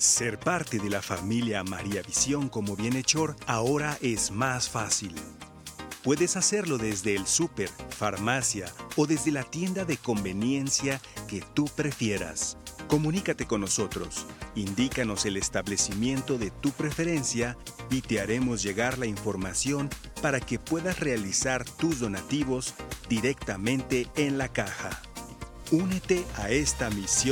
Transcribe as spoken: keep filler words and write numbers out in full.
Ser parte de la familia María Visión como bienhechor ahora es más fácil. Puedes hacerlo desde el súper, farmacia o desde la tienda de conveniencia que tú prefieras. Comunícate con nosotros, indícanos el establecimiento de tu preferencia y te haremos llegar la información para que puedas realizar tus donativos directamente en la caja. Únete a esta misión.